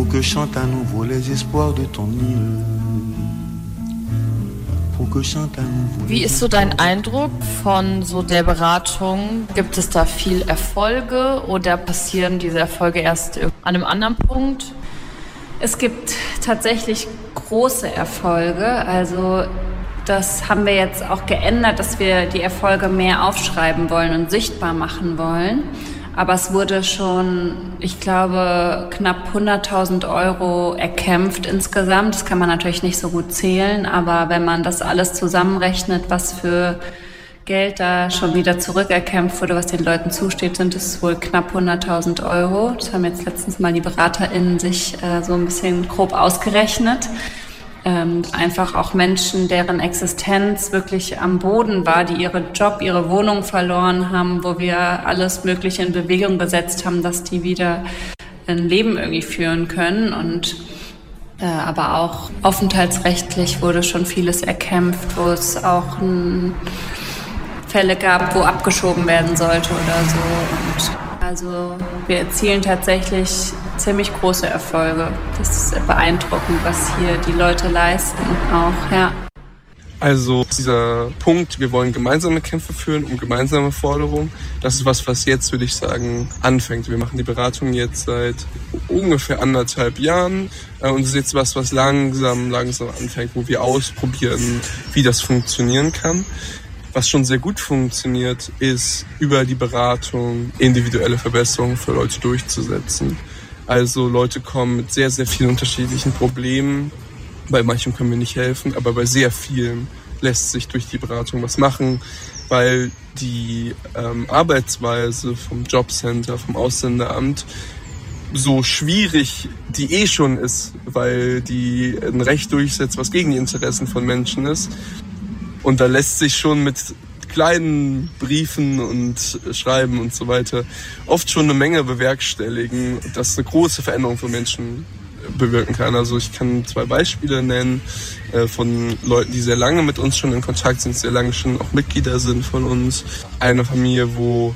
que chante à nouveau les espoirs de ton île. Wie ist so dein Eindruck von so der Beratung? Gibt es da viel Erfolge oder passieren diese Erfolge erst an einem anderen Punkt? Es gibt tatsächlich große Erfolge. Also das haben wir jetzt auch geändert, dass wir die Erfolge mehr aufschreiben wollen und sichtbar machen wollen. Aber es wurde schon, ich glaube, knapp 100.000 € erkämpft insgesamt. Das kann man natürlich nicht so gut zählen, aber wenn man das alles zusammenrechnet, was für Geld da schon wieder zurückerkämpft wurde, was den Leuten zusteht, sind es wohl knapp 100.000 €. Das haben jetzt letztens mal die BeraterInnen sich so ein bisschen grob ausgerechnet. Einfach auch Menschen, deren Existenz wirklich am Boden war, die ihren Job, ihre Wohnung verloren haben, wo wir alles Mögliche in Bewegung gesetzt haben, dass die wieder ein Leben irgendwie führen können. Und aber auch aufenthaltsrechtlich wurde schon vieles erkämpft, wo es auch Fälle gab, wo abgeschoben werden sollte oder so. Und also wir erzielen tatsächlich ziemlich große Erfolge. Das ist beeindruckend, was hier die Leute leisten auch, ja. Also dieser Punkt, wir wollen gemeinsame Kämpfe führen um gemeinsame Forderungen, das ist was jetzt, würde ich sagen, anfängt. Wir machen die Beratung jetzt seit ungefähr 1,5 Jahren und es ist jetzt was langsam anfängt, wo wir ausprobieren, wie das funktionieren kann. Was schon sehr gut funktioniert, ist über die Beratung individuelle Verbesserungen für Leute durchzusetzen. Also Leute kommen mit sehr, sehr vielen unterschiedlichen Problemen. Bei manchen können wir nicht helfen, aber bei sehr vielen lässt sich durch die Beratung was machen, weil die Arbeitsweise vom Jobcenter, vom Ausländeramt so schwierig die schon ist, weil die ein Recht durchsetzt, was gegen die Interessen von Menschen ist. Und da lässt sich schon mit kleinen Briefen und Schreiben und so weiter oft schon eine Menge bewerkstelligen, das eine große Veränderung für Menschen bewirken kann. Also ich kann 2 Beispiele nennen von Leuten, die sehr lange mit uns schon in Kontakt sind, sehr lange schon auch Mitglieder sind von uns. Eine Familie, wo,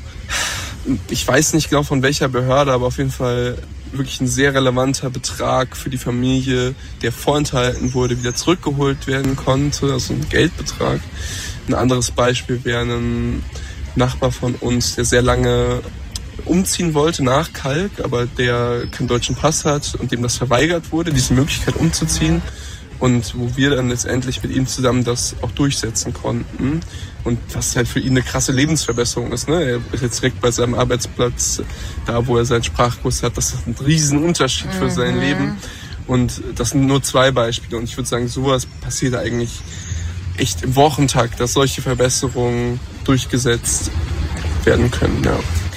ich weiß nicht genau von welcher Behörde, aber auf jeden Fall wirklich ein sehr relevanter Betrag für die Familie, der vorenthalten wurde, wieder zurückgeholt werden konnte, also ein Geldbetrag. Ein anderes Beispiel wäre ein Nachbar von uns, der sehr lange umziehen wollte nach Kalk, aber der keinen deutschen Pass hat und dem das verweigert wurde, diese Möglichkeit umzuziehen. Und wo wir dann letztendlich mit ihm zusammen das auch durchsetzen konnten. Und das halt für ihn eine krasse Lebensverbesserung ist. Ne? Er ist jetzt direkt bei seinem Arbeitsplatz, da wo er seinen Sprachkurs hat. Das ist ein riesen Unterschied für sein Leben. Und das sind nur 2 Beispiele. Und ich würde sagen, sowas passiert eigentlich echt im Wochentakt, dass solche Verbesserungen durchgesetzt werden können. Ja.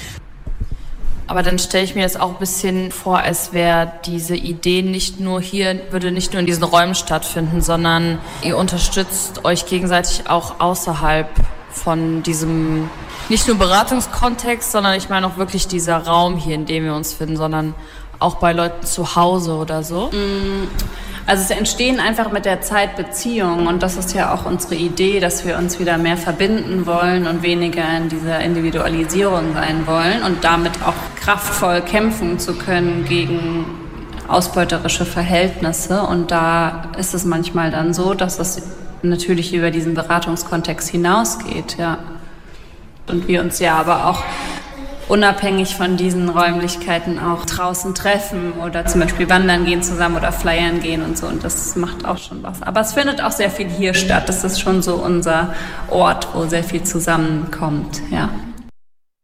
Aber dann stelle ich mir das auch ein bisschen vor, als wäre diese Idee würde nicht nur in diesen Räumen stattfinden, sondern ihr unterstützt euch gegenseitig auch außerhalb von diesem, nicht nur Beratungskontext, sondern ich meine auch wirklich dieser Raum hier, in dem wir uns finden, sondern auch bei Leuten zu Hause oder so. Also es entstehen einfach mit der Zeit Beziehungen und das ist ja auch unsere Idee, dass wir uns wieder mehr verbinden wollen und weniger in dieser Individualisierung sein wollen und damit auch kraftvoll kämpfen zu können gegen ausbeuterische Verhältnisse. Und da ist es manchmal dann so, dass es natürlich über diesen Beratungskontext hinausgeht, ja. Und wir uns ja aber auch unabhängig von diesen Räumlichkeiten auch draußen treffen oder zum Beispiel wandern gehen zusammen oder flyern gehen und so. Und das macht auch schon was. Aber es findet auch sehr viel hier statt. Das ist schon so unser Ort, wo sehr viel zusammenkommt, ja.